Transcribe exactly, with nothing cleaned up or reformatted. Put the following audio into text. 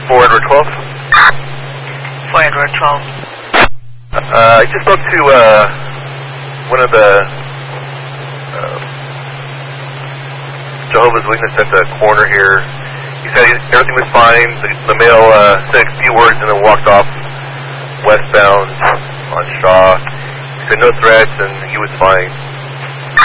four Edward twelve. four Edward twelve. Uh, I just spoke to uh, one of the uh, Jehovah's Witnesses at the corner here. He said he, everything was fine. The, the male uh, said a few words and then walked off westbound on Shaw. He said no threats and he was fine.